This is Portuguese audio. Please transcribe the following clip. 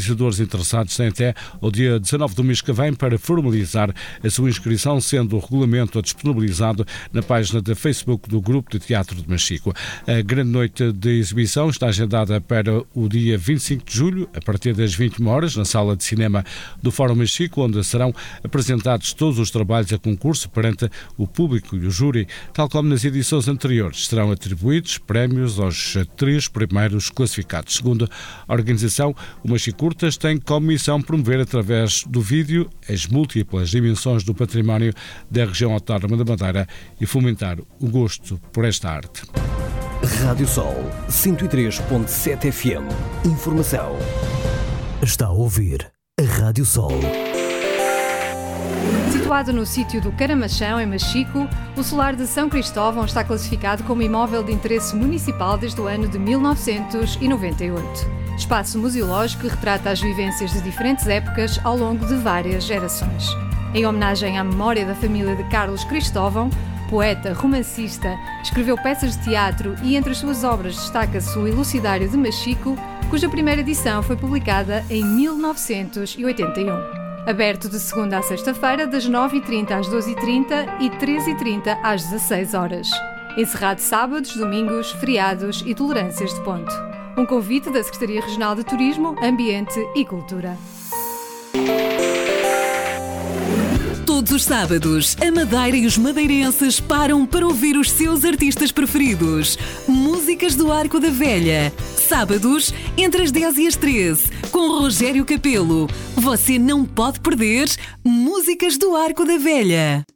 realizadores interessados têm até o dia 19 do mês que vem para formalizar a sua inscrição, sendo o regulamento disponibilizado na página de Facebook do Grupo de Teatro de Machico. A grande noite de exibição está agendada para o dia 25 de julho, a partir das 21 horas, na sala de cinema do Fórum Machico, onde serão apresentados todos os trabalhos a concurso perante o público e o júri. Tal como nas edições anteriores, serão atribuídos prémios aos 3 primeiros classificados. Segundo a organização, o Machico Curtas tem como missão promover através do vídeo as múltiplas dimensões do património da região autónoma da Madeira e fomentar o gosto por esta arte. Rádio Sol 103.7 FM. Informação. Está a ouvir a Rádio Sol. Situado no sítio do Caramachão, em Machico, o solar de São Cristóvão está classificado como imóvel de interesse municipal desde o ano de 1998. Espaço museológico que retrata as vivências de diferentes épocas ao longo de várias gerações. Em homenagem à memória da família de Carlos Cristóvão, poeta, romancista, escreveu peças de teatro e entre as suas obras destaca-se o Elucidário de Machico, cuja primeira edição foi publicada em 1981. Aberto de segunda a sexta-feira, das 9h30 às 12h30 e 13h30 às 16 horas. Encerrado sábados, domingos, feriados e tolerâncias de ponto. Um convite da Secretaria Regional de Turismo, Ambiente e Cultura. Todos os sábados, a Madeira e os madeirenses param para ouvir os seus artistas preferidos. Músicas do Arco da Velha. Sábados, entre as 10 e as 13, com Rogério Capelo. Você não pode perder Músicas do Arco da Velha.